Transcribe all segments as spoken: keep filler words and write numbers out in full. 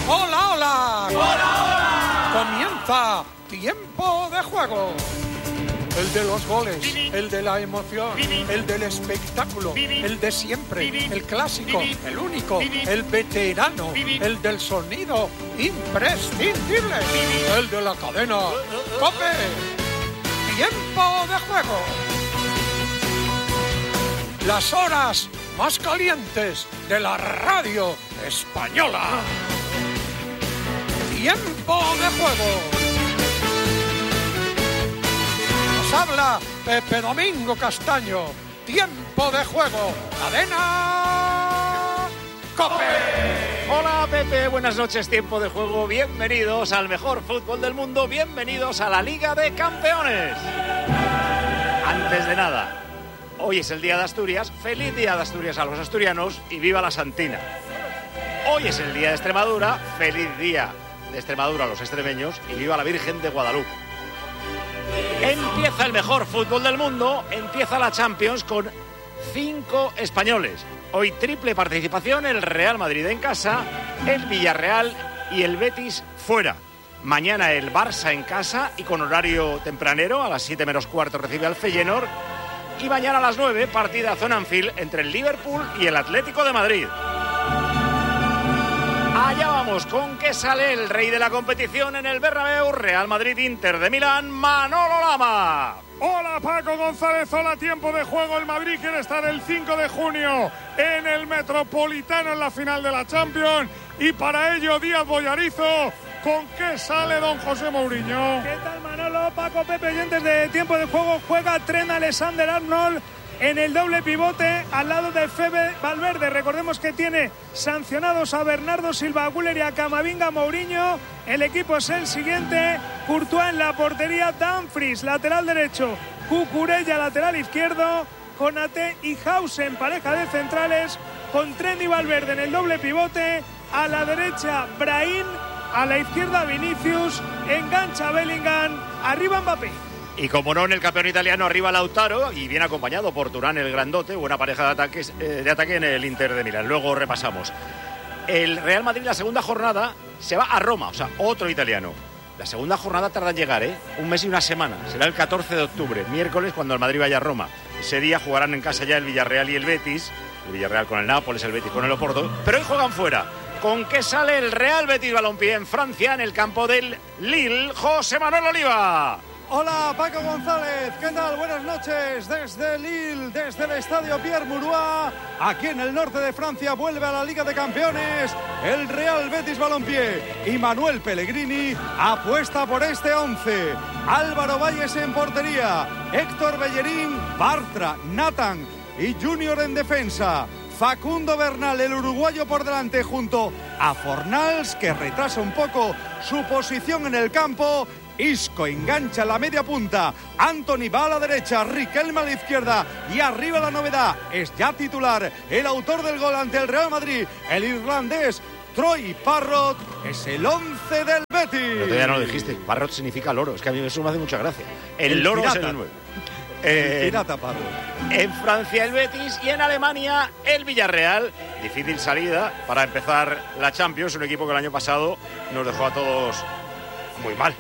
Hola, hola. Hola, hola. Comienza Tiempo de Juego. El de los goles, el de la emoción, el del espectáculo, el de siempre, el clásico, el único, el veterano, el del sonido imprescindible, el de la cadena COPE. Tiempo de Juego. Las horas más calientes de la radio española. Tiempo de Juego. Habla Pepe Domingo Castaño. Tiempo de Juego. Cadena COPE. Hola Pepe, buenas noches. Tiempo de Juego. Bienvenidos al mejor fútbol del mundo. Bienvenidos a la Liga de Campeones. Antes de nada, hoy es el Día de Asturias. Feliz Día de Asturias a los asturianos y viva la Santina. Hoy es el Día de Extremadura. Feliz Día de Extremadura a los extremeños y viva la Virgen de Guadalupe. Empieza el mejor fútbol del mundo, empieza la Champions con cinco españoles. Hoy triple participación, el Real Madrid en casa, el Villarreal y el Betis fuera. Mañana el Barça en casa y con horario tempranero, a las siete menos cuarto recibe al Feyenoord. Y mañana a las nueve, partidazo en Anfield entre el Liverpool y el Atlético de Madrid. Allá vamos, ¿con qué sale el rey de la competición en el Bernabéu? Real Madrid-Inter de Milán, Manolo Lama. Hola Paco González, hola Tiempo de Juego. El Madrid quiere estar el cinco de junio en el Metropolitano en la final de la Champions. Y para ello Díaz Boyarizo, ¿con qué sale don José Mourinho? ¿Qué tal Manolo? Paco, Pepe, oyentes de Tiempo de Juego. Juega Trent Alexander-Arnold en el doble pivote al lado de Fede Valverde. Recordemos que tiene sancionados a Bernardo Silva, Güler y a Camavinga. Mourinho. El equipo es el siguiente: Courtois en la portería, Dumfries lateral derecho, Cucurella lateral izquierdo, Konaté y Hausen pareja de centrales, con Trent y Valverde en el doble pivote. A la derecha Brahim, a la izquierda Vinicius, engancha Bellingham, arriba Mbappé. Y como no, en el campeón italiano arriba Lautaro y bien acompañado por Turán el grandote, buena pareja de, ataques, eh, de ataque en el Inter de Milán. Luego repasamos. El Real Madrid la segunda jornada se va a Roma, o sea, otro italiano. La segunda jornada tarda en llegar, ¿eh? Un mes y una semana. Será el catorce de octubre, miércoles, cuando el Madrid vaya a Roma. Ese día jugarán en casa ya el Villarreal y el Betis. El Villarreal con el Nápoles, el Betis con el Oporto. Pero hoy juegan fuera. ¿Con qué sale el Real Betis Balompié en Francia, en el campo del Lille? José Manuel Oliva. Hola Paco González, ¿qué tal? Buenas noches desde Lille, desde el estadio Pierre Mauroy. Aquí en el norte de Francia vuelve a la Liga de Campeones el Real Betis Balompié y Manuel Pellegrini apuesta por este once. Álvaro Valles en portería, Héctor Bellerín, Bartra, Nathan y Junior en defensa. Facundo Bernal, el uruguayo, por delante junto a Fornals, que retrasa un poco su posición en el campo. Isco engancha la media punta, Anthony va a la derecha, Riquelme a la izquierda y arriba la novedad, es ya titular el autor del gol ante el Real Madrid, el irlandés Troy Parrott, es el once del Betis. Pero todavía no lo dijiste, Parrott significa loro, es que a mí eso me hace mucha gracia. El, el loro pirata. Es el nueve. Eh, el pirata Parrott. En Francia el Betis y en Alemania el Villarreal. Difícil salida para empezar la Champions, un equipo que el año pasado nos dejó a todos muy mal.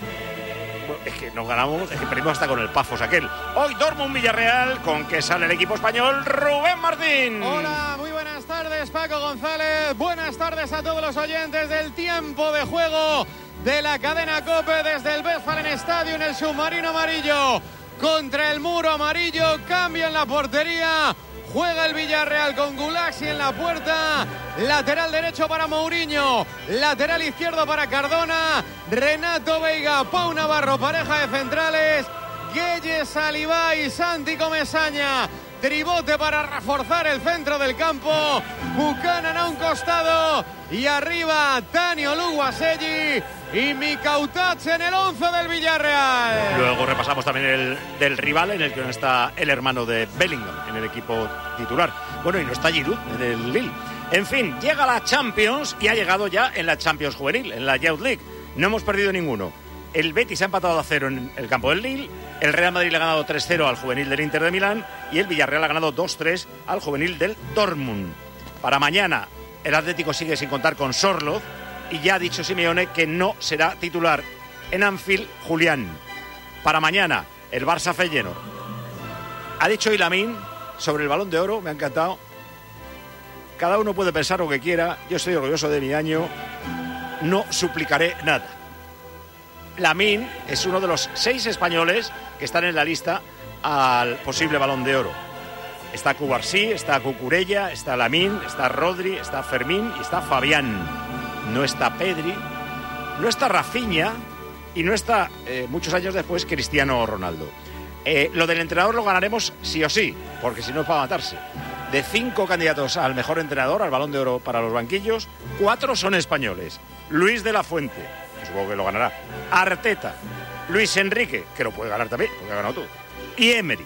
Es que nos ganamos, es que perdimos hasta con el Pafos aquel. Hoy Dortmund Villarreal, ¿con qué sale el equipo español? Rubén Martín. Hola, muy buenas tardes, Paco González. Buenas tardes a todos los oyentes del Tiempo de Juego de la cadena COPE desde el Westfalen Stadium, en el submarino amarillo contra el muro amarillo. Cambio en la portería. Juega el Villarreal con Gulaxi en la puerta. Lateral derecho para Mourinho. Lateral izquierdo para Cardona. Renato Veiga, Pau Navarro, pareja de centrales. Gueye Salivá y Santi Comesaña. Tribote para reforzar el centro del campo. Buchanan a un costado. Y arriba Tanio Luguaselli y Mikautach en el once del Villarreal. Luego repasamos también el del rival, en el que no está el hermano de Bellingham en el equipo titular. Bueno, y no está Giroud en el Lille. En fin, llega la Champions y ha llegado ya en la Champions Juvenil, en la Youth League. No hemos perdido ninguno. El Betis ha empatado a cero en el campo del Lille, el Real Madrid le ha ganado tres cero al juvenil del Inter de Milán y el Villarreal ha ganado dos tres al juvenil del Dortmund. Para mañana el Atlético sigue sin contar con Sorloth Y ya ha dicho Simeone que no será titular en Anfield Julián. Para mañana, el Barça Feyenoord. Ha dicho hoy Lamine sobre el Balón de Oro, me ha encantado. Cada uno puede pensar lo que quiera. Yo estoy orgulloso de mi año. No suplicaré nada. Lamine es uno de los seis españoles que están en la lista al posible Balón de Oro. Está Cubarsí, está Cucurella, está Lamine, está Rodri, está Fermín y está Fabián. No está Pedri, no está Rafinha y no está, eh, muchos años después, Cristiano Ronaldo. Eh, lo del entrenador lo ganaremos sí o sí, porque si no es para matarse. De cinco candidatos al mejor entrenador, al Balón de Oro para los banquillos, cuatro son españoles. Luis de la Fuente, supongo que lo ganará. Arteta, Luis Enrique, que lo puede ganar también, porque ha ganado todo. Y Emery.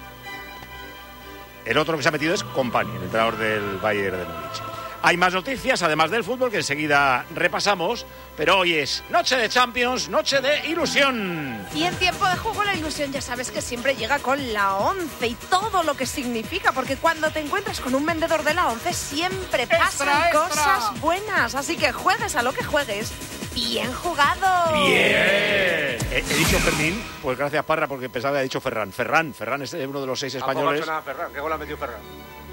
El otro que se ha metido es Kompany, el entrenador del Bayern de Múnich. Hay más noticias, además del fútbol, que enseguida repasamos, pero hoy es noche de Champions, noche de ilusión. Y en tiempo de juego la ilusión ya sabes que siempre llega con la once y todo lo que significa, porque cuando te encuentras con un vendedor de la once siempre pasan Extra, extra. cosas buenas, así que juegues a lo que juegues. ¡Bien jugado! ¡Bien! He, he dicho Fermín, pues gracias Parra, porque pensaba que había dicho Ferran. Ferran, Ferran es uno de los seis españoles. Ferran. ¿Qué gol ha metido Ferran?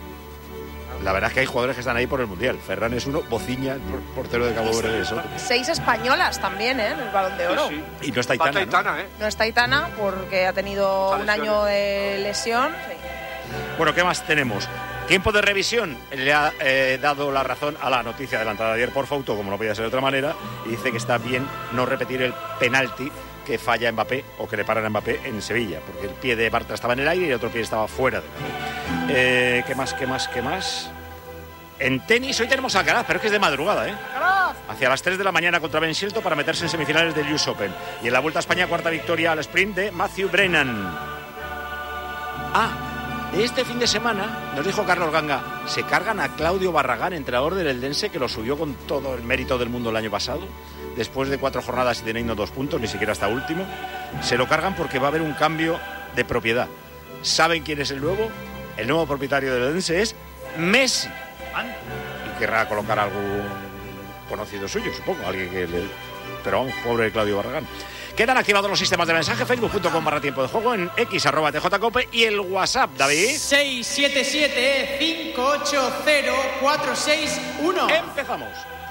La verdad es que hay jugadores que están ahí por el Mundial. Ferran es uno, Bociña, el portero de Cabo Verde es otro. Seis españolas también, ¿eh? En el Balón de Oro. Sí, sí. Y no está Aitana, Falta Aitana, ¿no? ¿eh? No está Aitana porque ha tenido un año de lesión. Sí. Bueno, ¿qué más tenemos? Tiempo de revisión. Le ha eh, dado la razón a la noticia adelantada de ayer por Fauto, como no podía ser de otra manera, y dice que está bien no repetir el penalti que falla Mbappé o que le paran a Mbappé en Sevilla, porque el pie de Bartra estaba en el aire y el otro pie estaba fuera de él. Eh, ¿Qué más, qué más, qué más? En tenis hoy tenemos Alcaraz, pero es que es de madrugada, ¿eh? Hacia las tres de la mañana contra Ben Shelton para meterse en semifinales del U S Open. Y en la Vuelta a España, cuarta victoria al sprint de Matthew Brennan. Ah, de este fin de semana, nos dijo Carlos Ganga, se cargan a Claudio Barragán, entrenador del Eldense, que lo subió con todo el mérito del mundo el año pasado. Después de cuatro jornadas y teniendo dos puntos, ni siquiera hasta último. Se lo cargan porque va a haber un cambio de propiedad. ¿Saben quién es el nuevo? El nuevo propietario del Eldense es Messi. Y querrá colocar algún conocido suyo, supongo, alguien que le... Pero vamos, pobre Claudio Barragán. Quedan activados los sistemas de mensaje, facebook punto com barra tiempo de juego, en x arroba tjcope y el WhatsApp, David. seis siete siete cinco ocho cero cuatro seis uno. Empezamos.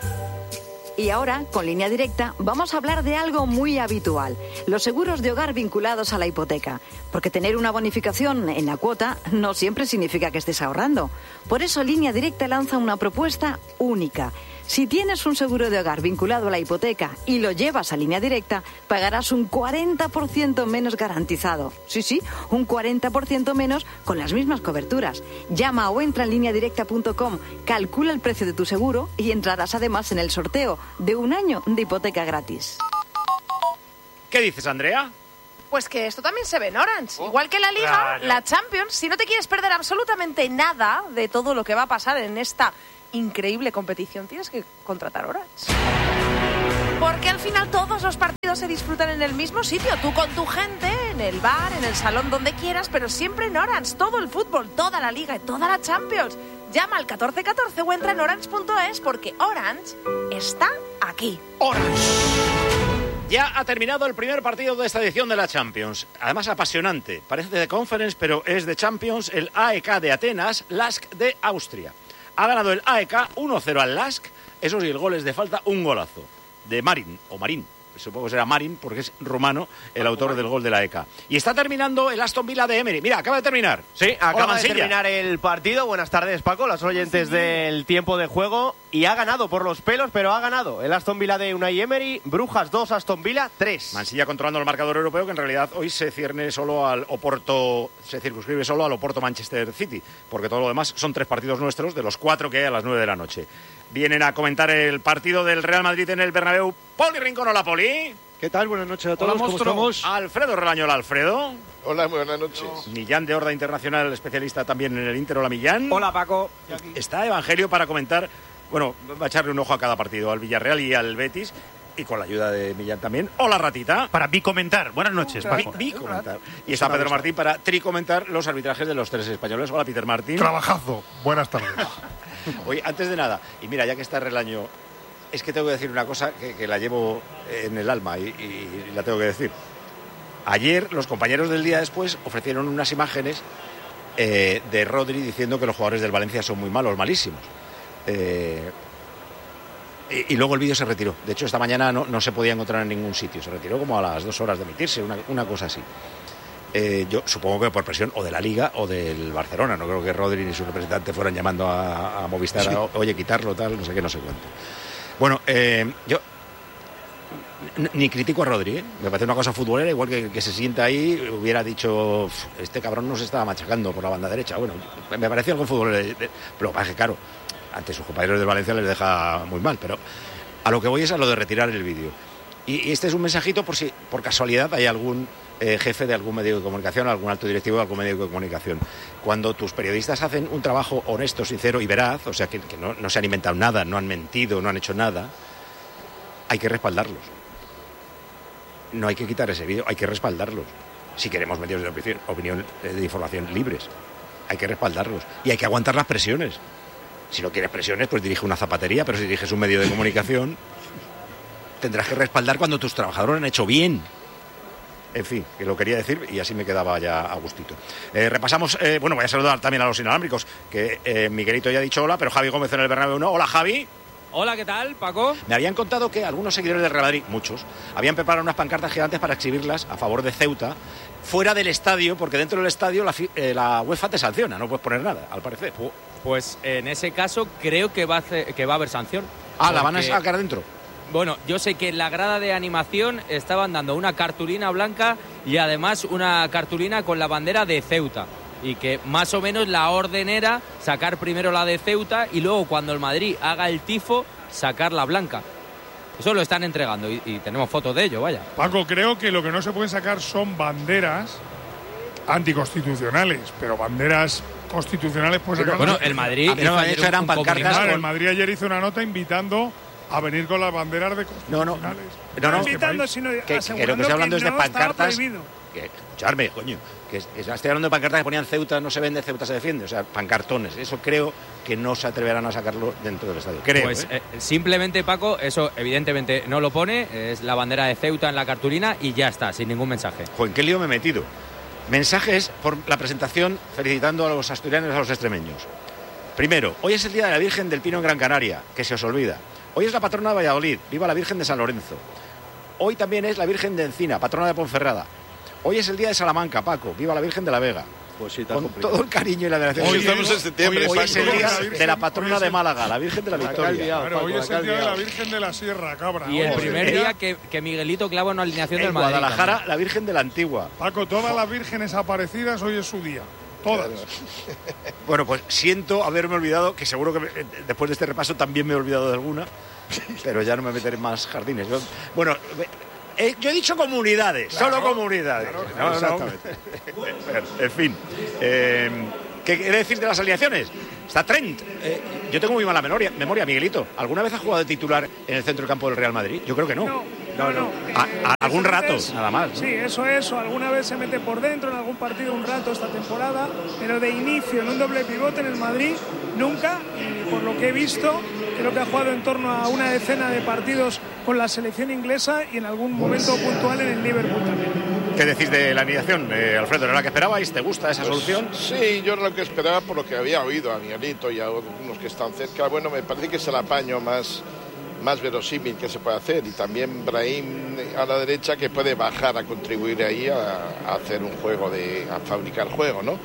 Y ahora, con Línea Directa, vamos a hablar de algo muy habitual, los seguros de hogar vinculados a la hipoteca. Porque tener una bonificación en la cuota no siempre significa que estés ahorrando. Por eso Línea Directa lanza una propuesta única. Si tienes un seguro de hogar vinculado a la hipoteca y lo llevas a Línea Directa, pagarás un cuarenta por ciento menos garantizado. Sí, sí, un cuarenta por ciento menos con las mismas coberturas. Llama o entra en línea directa punto com, calcula el precio de tu seguro y entrarás además en el sorteo de un año de hipoteca gratis. ¿Qué dices, Andrea? Pues que esto también se ve en Orange. Oh, Igual que la Liga, claro. La Champions. Si no te quieres perder absolutamente nada de todo lo que va a pasar en esta increíble competición, tienes que contratar Orange. Porque al final todos los partidos se disfrutan en el mismo sitio. Tú con tu gente, en el bar, en el salón, donde quieras, pero siempre en Orange. Todo el fútbol, toda la Liga y toda la Champions. Llama al catorce catorce o entra en orange punto es porque Orange está aquí. Orange. Ya ha terminado el primer partido de esta edición de la Champions. Además apasionante. Parece de Conference, pero es de Champions. El A E K de Atenas, Lask de Austria. Ha ganado el A E K uno cero al Lask. Eso sí, el gol es de falta, un golazo. De Marin, o Marín. Supongo que será Marin, porque es rumano el autor del gol de la A E K. Y está terminando el Aston Villa de Emery. Mira, acaba de terminar. Sí, acaba Hola, de terminar el partido. Buenas tardes, Paco, los oyentes sí. del tiempo de juego. Y ha ganado por los pelos, pero ha ganado el Aston Villa de Unai Emery. Brujas dos, Aston Villa tres. Mansilla controlando el marcador europeo, que en realidad hoy se cierne solo al Oporto, se circunscribe solo al Oporto Manchester City, porque todo lo demás son tres partidos nuestros, de los cuatro que hay a las nueve de la noche. Vienen a comentar el partido del Real Madrid en el Bernabéu. Poli Rincón, hola Poli. ¿Qué tal? Buenas noches a todos. Hola, ¿Cómo estamos? Alfredo Relañola, Alfredo. Hola, buenas noches. Millán de Horda Internacional, especialista también en el Inter. Hola, Millán. Hola, Paco. Está Evangelio para comentar, bueno, va a echarle un ojo a cada partido, al Villarreal y al Betis, y con la ayuda de Millán también. Hola, Ratita. Para bicomentar. Buenas noches, Paco. Bicomentar. Y está Pedro Martín para tricomentar los arbitrajes de los tres españoles. Hola, Peter Martín. Trabajazo. Buenas tardes. Oye, antes de nada, y mira, ya que está Relaño es que tengo que decir una cosa que, que la llevo en el alma y, y, y la tengo que decir. Ayer los compañeros del día después ofrecieron unas imágenes eh, de Rodri diciendo que los jugadores del Valencia son muy malos, malísimos. Eh, y, y luego el vídeo se retiró. De hecho, esta mañana no, no se podía encontrar en ningún sitio. Se retiró como a las dos horas de emitirse, una, una cosa así. Eh, yo supongo que por presión o de la Liga o del Barcelona. No creo que Rodri ni su representante fueran llamando a, a Movistar, sí. a, oye, quitarlo, tal, no sé qué, no sé cuánto. Bueno, eh, yo ni critico a Rodri, ¿eh? Me parece una cosa futbolera, igual que, que se sienta ahí, hubiera dicho, este cabrón nos estaba machacando por la banda derecha. Bueno, me parece algo futbolero, pero es que claro, ante sus compañeros de Valencia les deja muy mal, pero a lo que voy es a lo de retirar el vídeo. Y, y este es un mensajito por si por casualidad hay algún eh, jefe de algún medio de comunicación, algún alto directivo de algún medio de comunicación. Cuando tus periodistas hacen un trabajo honesto, sincero y veraz, o sea, que, que no, no se han inventado nada, no han mentido, no han hecho nada, hay que respaldarlos. No hay que quitar ese vídeo, hay que respaldarlos. Si queremos medios de opinión, opinión de información libres, hay que respaldarlos. Y hay que aguantar las presiones. Si no quieres presiones, pues dirige una zapatería, pero si diriges un medio de comunicación, tendrás que respaldar cuando tus trabajadores han hecho bien. En fin, que lo quería decir y así me quedaba ya a gustito. Eh, repasamos, eh, bueno, voy a saludar también a los inalámbricos, que eh, Miguelito ya ha dicho hola, pero Javi Gómez en el Bernabéu no. Hola, Javi. Hola, ¿qué tal, Paco? Me habían contado que algunos seguidores del Real Madrid, muchos, habían preparado unas pancartas gigantes para exhibirlas a favor de Ceuta fuera del estadio, porque dentro del estadio la, eh, la UEFA te sanciona, no puedes poner nada, al parecer. Pues en ese caso creo que va a, hacer, que va a haber sanción. Ah, porque... ¿la van a sacar dentro? Bueno, yo sé que en la grada de animación estaban dando una cartulina blanca y además una cartulina con la bandera de Ceuta. Y que más o menos la orden era sacar primero la de Ceuta y luego cuando el Madrid haga el tifo, sacar la blanca. Eso lo están entregando y, y tenemos fotos de ello, vaya. Paco, creo que lo que no se pueden sacar son banderas anticonstitucionales, pero banderas constitucionales pues sacar. Bueno, el Madrid... A mí no me han hecho, eran pancartas. Con... El Madrid ayer hizo una nota invitando a venir con las banderas de constitucionales. No, no, no. no invitando, sino que, que lo que estoy hablando es de no pancartas... Que, escucharme, coño, que, que estoy hablando de pancartas que ponían Ceuta, no se vende, Ceuta se defiende, o sea, pancartones. Eso creo que no se atreverán a sacarlo dentro del estadio. Creo, pues ¿eh? Eh, simplemente, Paco, eso evidentemente no lo pone, es la bandera de Ceuta en la cartulina y ya está, sin ningún mensaje. Joder, ¿qué lío me he metido? Mensajes por la presentación felicitando a los asturianos y a los extremeños. Primero, hoy es el Día de la Virgen del Pino en Gran Canaria, que se os olvida. Hoy es la patrona de Valladolid, viva la Virgen de San Lorenzo. Hoy también es la Virgen de Encina, patrona de Ponferrada. Hoy es el día de Salamanca, Paco. Viva la Virgen de la Vega. Pues sí, con complicado. Todo el cariño y la veneración. Hoy estamos en septiembre. Hoy, hoy es el día de la patrona de Málaga, la Virgen de la Victoria. Claro, hoy es el día de la Virgen de la Sierra, cabra. Y el primer día que, que Miguelito clava una alineación en del Madrid. Guadalajara, también. La Virgen de la Antigua. Paco, todas las vírgenes aparecidas hoy es su día. Todas. Bueno, pues siento haberme olvidado, que seguro que me, después de este repaso también me he olvidado de alguna, pero ya no me meteré en más jardines. Yo, bueno... Eh, yo he dicho comunidades, claro, solo comunidades. Claro, no, exactamente. No. En fin. Eh, ¿Qué quiere decir de las alineaciones? Está Trent. Eh, yo tengo muy mala memoria, memoria, Miguelito. ¿Alguna vez ha jugado de titular en el centro del campo del Real Madrid? Yo creo que no. No, no, no. A, a algún rato, veces, nada más. ¿no? Sí, eso es. O alguna vez se mete por dentro en algún partido un rato esta temporada, pero de inicio en un doble pivote en el Madrid, nunca. Y por lo que he visto, creo que ha jugado en torno a una decena de partidos con la selección inglesa y en algún momento puntual en el Liverpool también. ¿Qué decís de la alineación, eh, Alfredo? ¿Era la que esperabais? ¿Te gusta esa pues, solución? Sí, yo era lo que esperaba por lo que había oído a Miguelito y a algunos que están cerca. Bueno, me parece que es el apaño más, más verosímil que se puede hacer. Y también Brahim a la derecha, que puede bajar a contribuir ahí a, a hacer un juego, de, a fabricar juego, ¿no?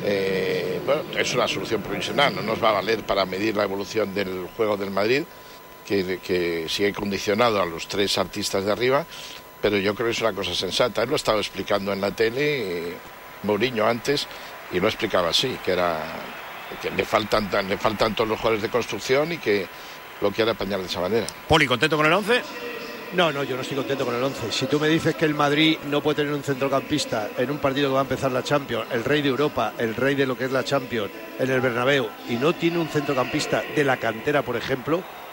Eh, bueno, es una solución provisional, no nos va a valer para medir la evolución del juego del Madrid, que, que sigue condicionado a los tres artistas de arriba. Pero yo creo que es una cosa sensata. Él lo estaba explicando en la tele, eh, Mourinho antes, y lo explicaba así, que era que le faltan, le faltan todos los jugadores de construcción y que lo quiere apañar de esa manera. Poli, ¿contento con el once? No, no, yo no estoy contento con el once. Si tú me dices que el Madrid no puede tener un centrocampista en un partido que va a empezar la Champions, el rey de Europa, el rey de lo que es la Champions, en el Bernabéu, y no tiene un centrocampista de la cantera, por ejemplo,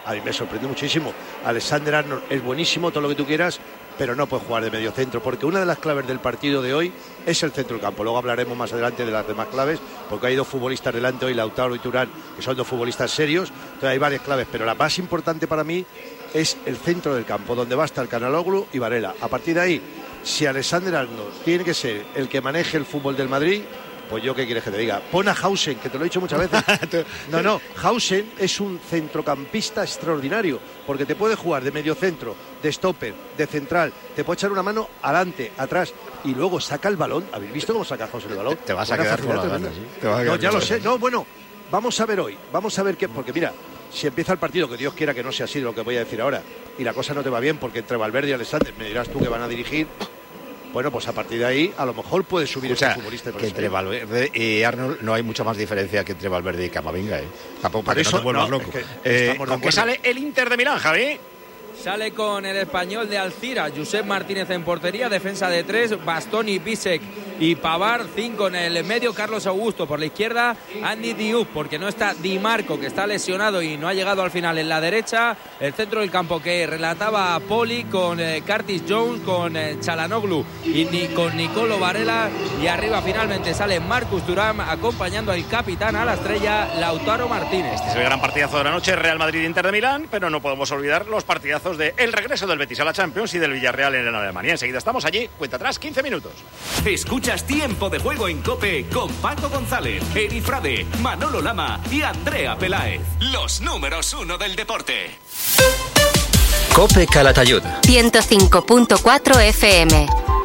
a mí me sorprende muchísimo. Alexander Arnold es buenísimo, todo lo que tú quieras, pero no puede jugar de medio centro, porque una de las claves del partido de hoy es el centro del campo. Luego hablaremos más adelante de las demás claves, porque hay dos futbolistas delante hoy, Lautaro y Turán, que son dos futbolistas serios, entonces hay varias claves, pero la más importante para mí es el centro del campo, donde va a estar Canaloglu y Varela. A partir de ahí, si Alexander Arnold tiene que ser el que maneje el fútbol del Madrid, pues yo qué quieres que te diga. Pon a Hausen, que te lo he dicho muchas veces. No, no, Hausen es un centrocampista extraordinario, porque te puede jugar de medio centro, de stopper, de central, te puede echar una mano adelante, atrás, y luego saca el balón. ¿Habéis visto cómo saca Hausen el balón? Te vas a quedar con la gana, ¿sí? Te vas a quedar No, ya con lo la sé. gana. No, bueno, vamos a ver hoy. Vamos a ver qué, porque mira, si empieza el partido, que Dios quiera que no sea así lo que voy a decir ahora, y la cosa no te va bien, porque entre Valverde y Alexander, me dirás tú que van a dirigir. Bueno, pues a partir de ahí, a lo mejor puede subir O sea, este futbolista. que entre Valverde y Arnold no hay mucha más diferencia que entre Valverde y Camavinga, ¿eh? Tampoco para Por que eso, no te vuelvas no, loco. es que Eh, estamos de ¿Con qué acuerdo. sale el Inter de Milán, Javi? Sale con el español de Alcira, Josep Martínez en portería, defensa de tres, Bastoni, Bisek y Pavard, cinco en el medio, Carlos Augusto por la izquierda, Andy Diouf porque no está Di Marco, que está lesionado y no ha llegado al final en la derecha, el centro del campo que relataba a Poli con eh, Curtis Jones, con eh, Çalhanoğlu y ni, con Nicolo Varela, y arriba finalmente sale Marcus Thuram acompañando al capitán, a la estrella Lautaro Martínez. Este es el gran partidazo de la noche, Real Madrid-Inter de Milán, pero no podemos olvidar los partidazos de el regreso del Betis a la Champions y del Villarreal en Alemania. Enseguida estamos allí, cuenta atrás, quince minutos. Escuchas Tiempo de Juego en COPE con Paco González, Eri Frade, Manolo Lama y Andrea Peláez. Los números uno del deporte. COPE Calatayud. ciento cinco punto cuatro F M.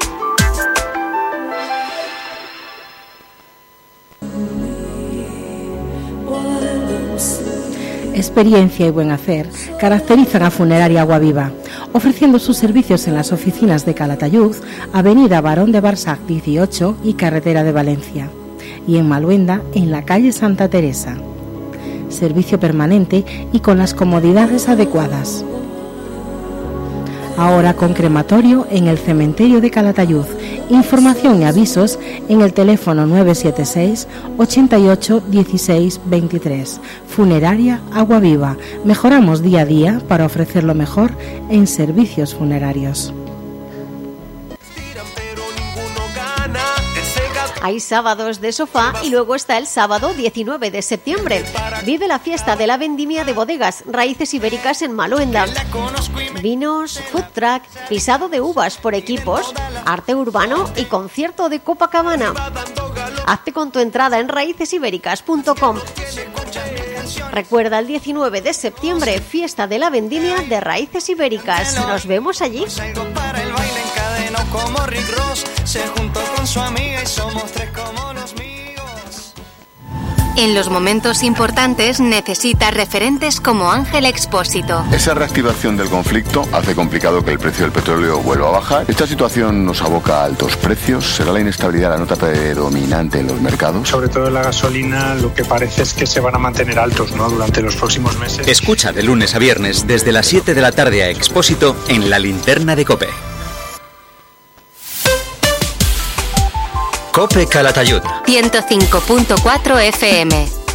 Experiencia y buen hacer caracterizan a Funeraria Aguaviva, ofreciendo sus servicios en las oficinas de Calatayud, Avenida Barón de Barsac dieciocho y Carretera de Valencia, y en Maluenda, en la calle Santa Teresa. Servicio permanente y con las comodidades adecuadas. Ahora con crematorio en el cementerio de Calatayud. Información y avisos en el teléfono nueve siete seis, ochenta y ocho, dieciséis, veintitrés. Funeraria Aguaviva. Mejoramos día a día para ofrecer lo mejor en servicios funerarios. Hay sábados de sofá y luego está el sábado diecinueve de septiembre. Vive la fiesta de la vendimia de bodegas Raíces Ibéricas en Maluenda. Vinos, food truck, pisado de uvas por equipos, arte urbano y concierto de Copacabana. Hazte con tu entrada en raíces ibéricas punto com. Recuerda el diecinueve de septiembre, fiesta de la vendimia de Raíces Ibéricas. Nos vemos allí. Como Rick Ross se juntó con su amiga y somos tres como los míos. En los momentos importantes necesita referentes como Ángel Expósito. Esa reactivación del conflicto hace complicado que el precio del petróleo vuelva a bajar. Esta situación nos aboca a altos precios. ¿Será la inestabilidad la nota predominante en los mercados? Sobre todo en la gasolina, lo que parece es que se van a mantener altos, ¿no?, durante los próximos meses. Escucha de lunes a viernes desde las siete de la tarde a Expósito en La Linterna de COPE. COPE Calatayud. ciento cinco punto cuatro F M.